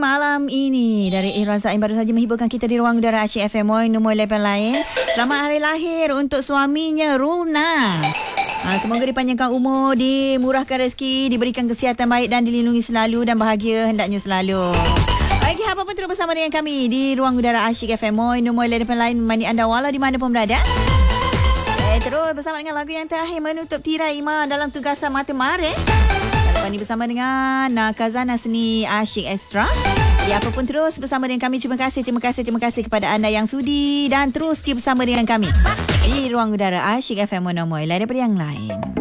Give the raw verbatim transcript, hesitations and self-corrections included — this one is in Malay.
Malam ini dari Ira Zain baru saja menghiburkan kita di ruang udara Asyik F M nombor lapan lain. Selamat hari lahir untuk suaminya Rulna. Ha, semoga dipanjangkan umur, dimurahkan rezeki, diberikan kesihatan baik dan dilindungi selalu dan bahagia hendaknya selalu. Bagi apa pun terus bersama dengan kami di ruang udara Asyik F M nombor lapan lain menemani anda walau di mana pun berada. Eh, terus bersama dengan lagu yang terakhir menutup tirai Ima dalam tugasan Mata Maret. Lepas ni bersama dengan uh, Kazana Seni Asyik Extra. Ya, apa pun terus bersama dengan kami. Terima kasih, terima kasih, terima kasih kepada anda yang sudi dan terus setia bersama dengan kami di ruang udara Asyik F M nombor lain daripada yang lain.